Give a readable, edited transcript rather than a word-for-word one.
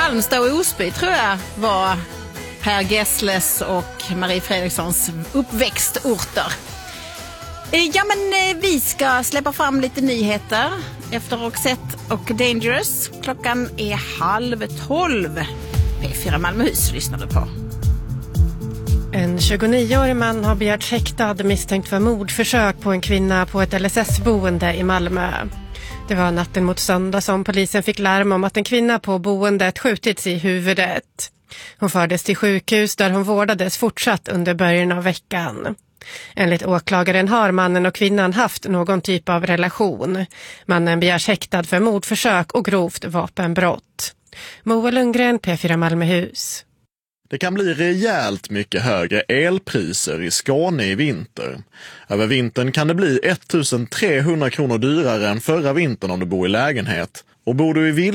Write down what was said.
Halmstad och Osby tror jag var Per Gessles och Marie Fredrikssons uppväxtorter. Ja, men vi ska släppa fram lite nyheter efter Roxette och Dangerous. Klockan är 11:30. P4 Malmöhus lyssnar du på. En 29-årig man har begärt häktad misstänkt för mordförsök på en kvinna på ett LSS-boende i Malmö. Det var natten mot söndag som polisen fick larm om att en kvinna på boendet skjutits i huvudet. Hon fördes till sjukhus där hon vårdades fortsatt under början av veckan. Enligt åklagaren har mannen och kvinnan haft någon typ av relation. Mannen begärs häktad för mordförsök och grovt vapenbrott. Moa Lundgren, P4 Malmöhus. Det kan bli rejält mycket högre elpriser i Skåne i vinter. Över vintern kan det bli 1300 kronor dyrare än förra vintern om du bor i lägenhet. Och bor du i villa